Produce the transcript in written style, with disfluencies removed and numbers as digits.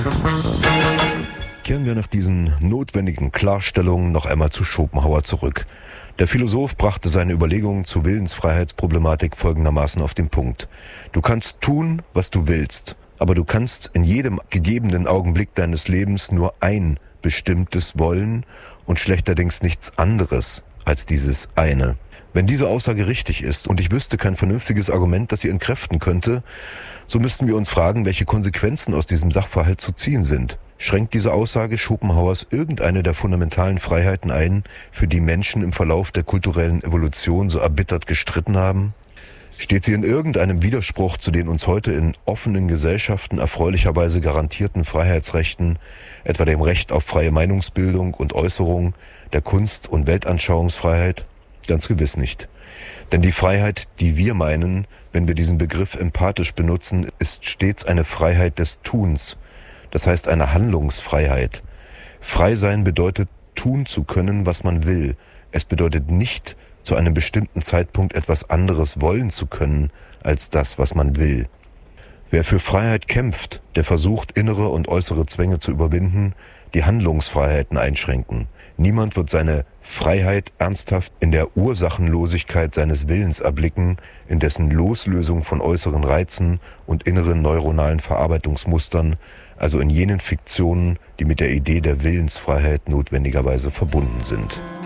Kehren wir nach diesen notwendigen Klarstellungen noch einmal zu Schopenhauer zurück. Der Philosoph brachte seine Überlegungen zur Willensfreiheitsproblematik folgendermaßen auf den Punkt. Du kannst tun, was du willst, aber du kannst in jedem gegebenen Augenblick deines Lebens nur ein bestimmtes wollen und schlechterdings nichts anderes als dieses eine. Wenn diese Aussage richtig ist und ich wüsste kein vernünftiges Argument, das sie entkräften könnte, so müssten wir uns fragen, welche Konsequenzen aus diesem Sachverhalt zu ziehen sind. Schränkt diese Aussage Schopenhauers irgendeine der fundamentalen Freiheiten ein, für die Menschen im Verlauf der kulturellen Evolution so erbittert gestritten haben? Steht sie in irgendeinem Widerspruch zu den uns heute in offenen Gesellschaften erfreulicherweise garantierten Freiheitsrechten, etwa dem Recht auf freie Meinungsbildung und Äußerung, der Kunst- und Weltanschauungsfreiheit? Ganz gewiss nicht. Denn die Freiheit, die wir meinen, wenn wir diesen Begriff empathisch benutzen, ist stets eine Freiheit des Tuns. Das heißt eine Handlungsfreiheit. Frei sein bedeutet, tun zu können, was man will. Es bedeutet nicht, zu einem bestimmten Zeitpunkt etwas anderes wollen zu können, als das, was man will. Wer für Freiheit kämpft, der versucht, innere und äußere Zwänge zu überwinden, die Handlungsfreiheiten einschränken. Niemand wird seine Freiheit ernsthaft in der Ursachenlosigkeit seines Willens erblicken, in dessen Loslösung von äußeren Reizen und inneren neuronalen Verarbeitungsmustern, also in jenen Fiktionen, die mit der Idee der Willensfreiheit notwendigerweise verbunden sind.